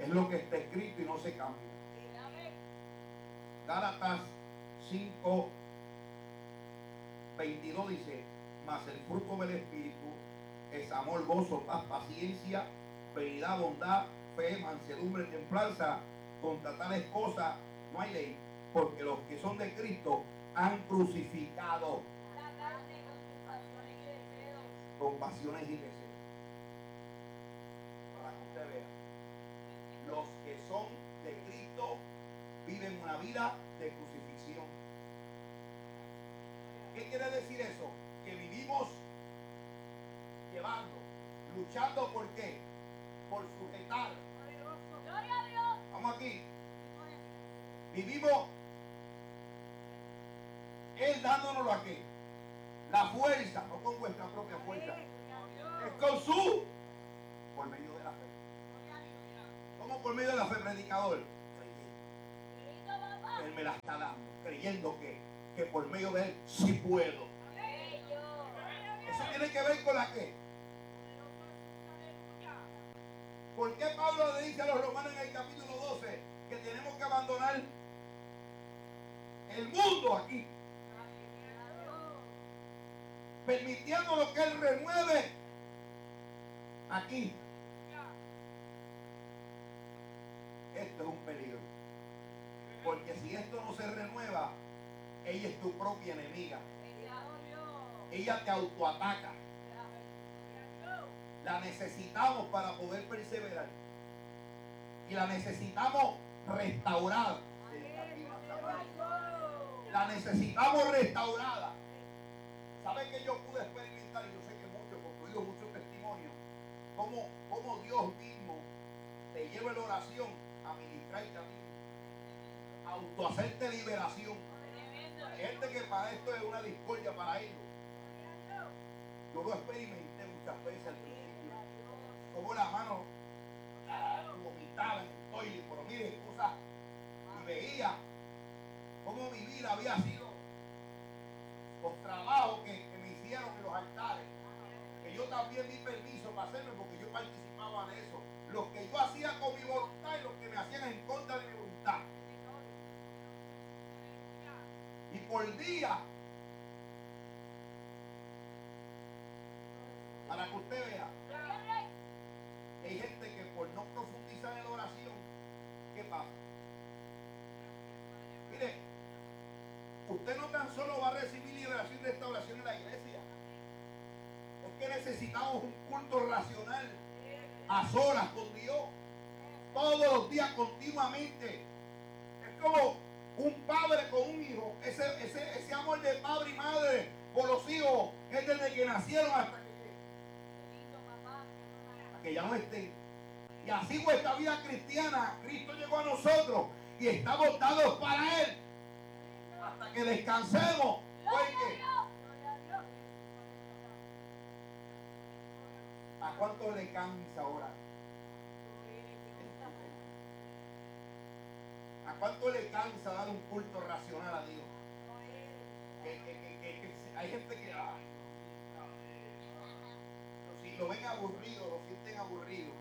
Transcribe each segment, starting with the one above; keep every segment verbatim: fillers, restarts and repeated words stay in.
lo que está escrito y no se cambia. Gálatas cinco veintidós dice: mas el fruto del Espíritu es amor, gozo, paz, paciencia, benignidad, bondad, fe, mansedumbre, templanza. Contra tales cosas no hay ley, porque los que son de Cristo han crucificado la carne con sus pasiones y deseos. Con pasiones y deseos. Para que usted vea, los que son de Cristo viven una vida de crucifixión. ¿Qué quiere decir eso? Que vivimos llevando, luchando por qué, por sujetar. Gloria a Dios. Vamos aquí. Vivimos Él dándonos a qué, la fuerza, no con vuestra propia fuerza, es con su, por medio de la fe. ¿Cómo por medio de la fe, predicador? Él me la está dando, creyendo que, que por medio de Él sí puedo. Eso tiene que ver con la qué. ¿Por qué Pablo le dice a los romanos en el capítulo doce que tenemos que abandonar el mundo aquí, permitiendo lo que Él renueve aquí? Esto es un peligro, porque si esto no se renueva, ella es tu propia enemiga. Ella te autoataca. La necesitamos para poder perseverar, y la necesitamos restaurada. La necesitamos restaurada. ¿Sabe que yo pude experimentar? Y yo sé que muchos, porque he oído muchos testimonios, cómo, cómo Dios mismo te lleva la oración a ministrarte a ti, a autohacerte liberación. Hay gente que para esto es una discordia para ellos. Yo lo experimenté muchas veces al principio, como la mano ah, vomitaba en el toile, pero mire, cosas, y veía cómo mi vida había sido, los trabajos que, que me hicieron en los altares, que yo también di permiso para hacerlo porque yo participaba de eso, los que yo hacía con mi voluntad y los que me hacían en contra de mi voluntad. Y por día, para que usted vea, hay gente que por no profundizar en la oración, ¿qué pasa? Mire, usted no tan solo va a recibir liberación y restauración en la iglesia, es que necesitamos un culto racional a solas con Dios, todos los días, continuamente. Es como un padre con un hijo, ese, ese, ese amor de padre y madre por los hijos es desde que nacieron hasta que que ya no estén. Y así vuestra vida cristiana, Cristo llegó a nosotros y estamos dados para Él hasta que descansemos. Oye, ¿a cuánto le cansa ahora? ¿A cuánto le cansa dar un culto racional a Dios? Que, que, que, que, que hay gente que ay, si lo ven aburrido, lo sienten aburrido.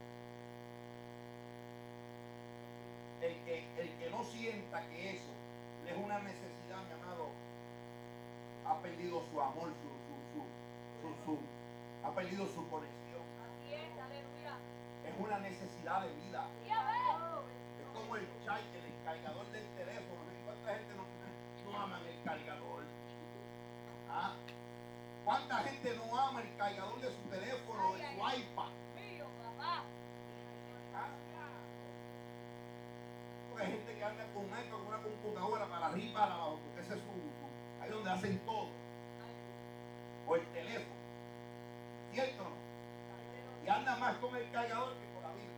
El que, el que no sienta que eso es una necesidad, mi amado, ha perdido su amor, su, su, su, su, su ha perdido su conexión. Así es, aleluya. Es una necesidad de vida. Sí, a ver. Es como el charger, el cargador del teléfono. ¿Cuánta gente no, no ama el cargador? ¿Ah? ¿Cuánta gente no ama el cargador de su teléfono, de su iPad? Mío, papá. ¿Ah? Porque hay gente que anda con un iPad, con una computadora para arriba y para abajo, porque ese es su, su ahí donde hacen todo. O el teléfono. ¿Cierto o no? Y anda más con el cargador que con la Biblia.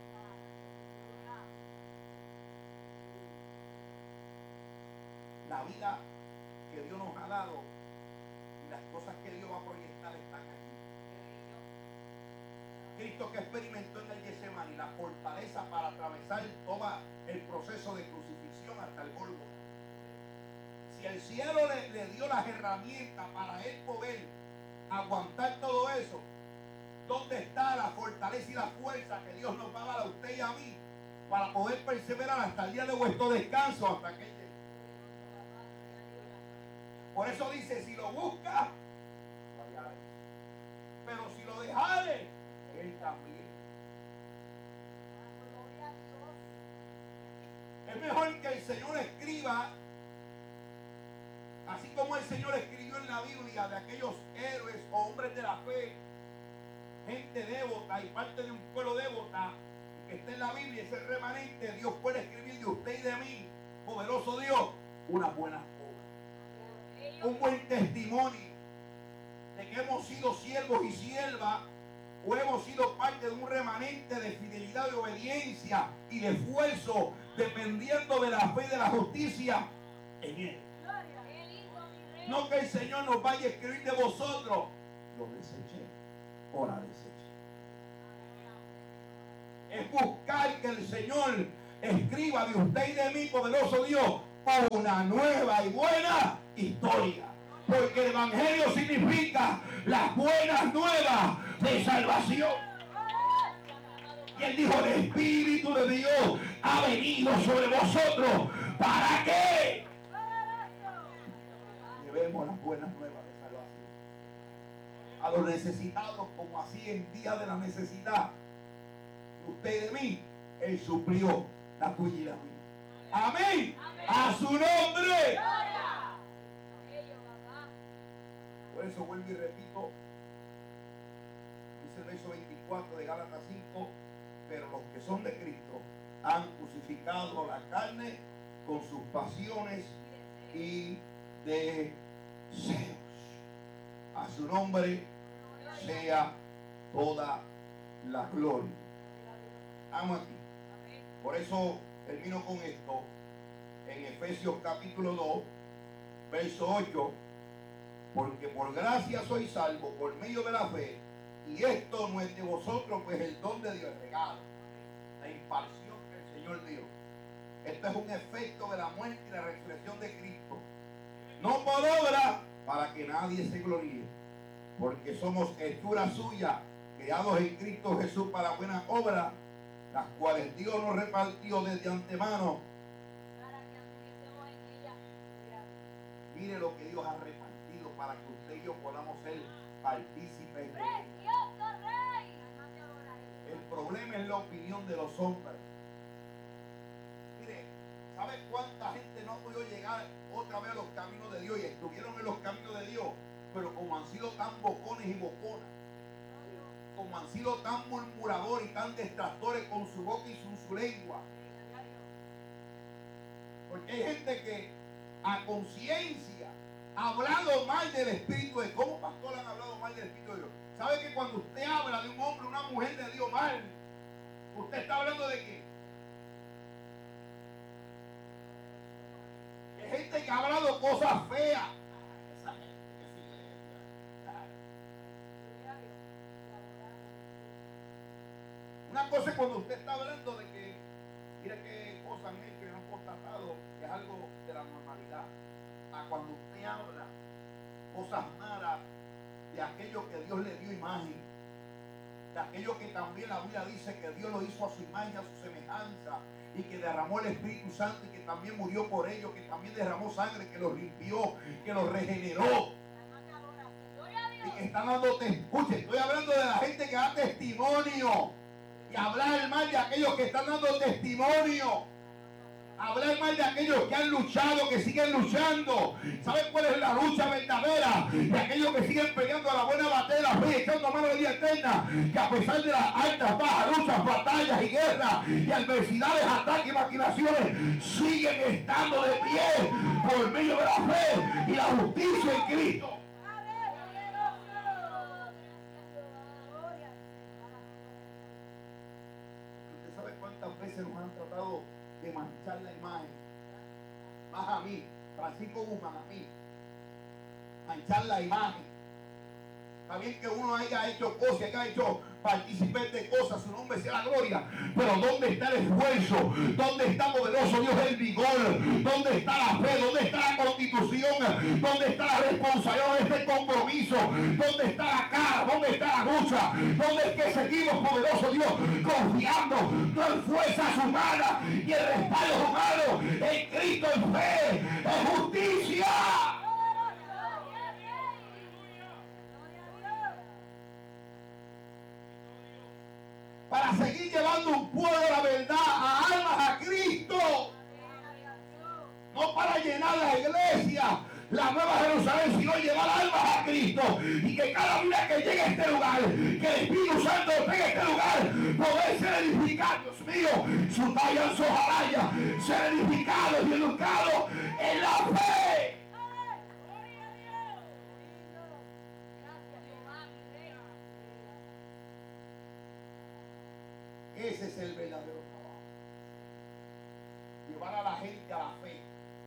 La vida que Dios nos ha dado, las cosas que Dios va a proyectar están aquí. Cristo que experimentó en el Getsemaní la fortaleza para atravesar todo el proceso de crucifixión hasta el Gólgota. Si el cielo le, le dio las herramientas para él poder aguantar todo eso, ¿Dónde está la fortaleza y la fuerza que Dios nos va a dar a usted y a mí para poder perseverar hasta el día de vuestro descanso, hasta que llegue? Por eso dice, si lo busca, pero si lo dejare, Él también. Es mejor que el Señor escriba, así como el Señor escribió en la Biblia de aquellos héroes o hombres de la fe, gente devota y parte de un pueblo devota que está en la Biblia, ese remanente. Dios puede escribir de usted y de mí, poderoso Dios, una buena obra, un buen testimonio de que hemos sido siervos y siervas, o hemos sido parte de un remanente de fidelidad, de obediencia y de esfuerzo, dependiendo de la fe y de la justicia en Él. No que el Señor nos vaya a escribir de vosotros, lo deseché o la deseché. Es buscar que el Señor escriba de usted y de mí, poderoso Dios, una nueva y buena historia. Porque el Evangelio significa las buenas nuevas de salvación. Y Él dijo, el Espíritu de Dios ha venido sobre vosotros. ¿Para qué? Llevemos las buenas nuevas de salvación a los necesitados, como así en día de la necesidad de usted y de mí, Él suplió la tuya y la mía. Amén. Amén. A su nombre. Por eso vuelvo y repito, dice el verso veinticuatro de Gálatas cinco, pero los que son de Cristo han crucificado la carne con sus pasiones y deseos. A su nombre sea toda la gloria. Amo aquí. Por eso termino con esto. En Efesios capítulo dos, verso ocho. Porque por gracia soy salvo por medio de la fe, y esto no es de vosotros, pues el don de Dios, el regalo, la impartición que el Señor dio. Esto es un efecto de la muerte y la resurrección de Cristo, no por obra, para que nadie se gloríe, porque somos hechura suya, creados en Cristo Jesús para buenas obras, las cuales Dios nos repartió desde antemano. Mire lo que Dios ha repartido para que usted y yo podamos ser partícipes. El problema es la opinión de los hombres. Mire, ¿sabe cuánta gente no ha podido llegar otra vez a los caminos de Dios y estuvieron en los caminos de Dios? Pero como han sido tan bocones y boconas, como han sido tan murmuradores y tan detractores con su boca y con su lengua. Porque hay gente que a conciencia ha hablado mal del Espíritu de Dios. ¿Cómo pastor han hablado mal del Espíritu de Dios? ¿Sabe que cuando usted habla de un hombre o una mujer de Dios mal, usted está hablando de qué? De gente que ha hablado cosas feas. Esa gente que es iglesia. Una cosa es cuando usted está hablando de que, mira qué cosas han hecho y han constatado, que es algo de la normalidad. A cuando usted habla cosas malas de aquello que Dios le dio imagen, de aquello que también la Biblia dice que Dios lo hizo a su imagen, a su semejanza, y que derramó el Espíritu Santo y que también murió por ellos, que también derramó sangre, que los limpió, que los regeneró, y que están dando, escuche, estoy hablando de la gente que da testimonio, y hablar mal de aquellos que están dando testimonio. Hablar mal de aquellos que han luchado, que siguen luchando. ¿Saben cuál es la lucha verdadera? De aquellos que siguen peleando a la buena batalla de la fe, echando mano de vida eterna, que a pesar de las altas, bajas, luchas, batallas y guerras y adversidades, ataques y maquinaciones, siguen estando de pie por medio de la fe y la justicia en Cristo. ¿Usted sabe cuántas veces nos han tratado de manchar la imagen? Más a mí, Francisco Guzmán, a mí, manchar la imagen. Está bien que uno haya hecho cosas, que haya hecho partícipes de cosas, su nombre sea la gloria. Pero ¿dónde está el esfuerzo? ¿Dónde está, poderoso Dios, el vigor? ¿Dónde está la fe? ¿Dónde está la constitución? ¿Dónde está la responsabilidad? ¿Dónde está el compromiso? ¿Dónde está la cara? ¿Dónde está la lucha? ¿Dónde es que seguimos, poderoso Dios, confiando no en fuerzas humanas y en respaldos humanos, en Cristo, en fe, en justicia? Para seguir llevando un pueblo a la verdad, a almas a Cristo. No para llenar la iglesia, la Nueva Jerusalén, sino llevar almas a Cristo. Y que cada vida que llegue a este lugar, que el Espíritu Santo esté en este lugar, poder ser edificado. Dios mío, su talla, su jalaya, ser edificado y educado en la fe. Ese es el verdadero trabajo. Llevar a la gente a la fe.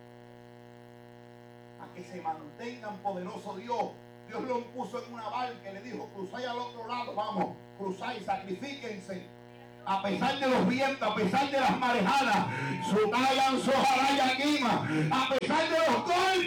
A que se mantengan, poderoso Dios. Dios lo puso en una barca y le dijo, cruzáis al otro lado, vamos, cruzáis, sacrifíquense. A pesar de los vientos, a pesar de las marejadas, su tayan, su jalaya, quima, a pesar de los golpes.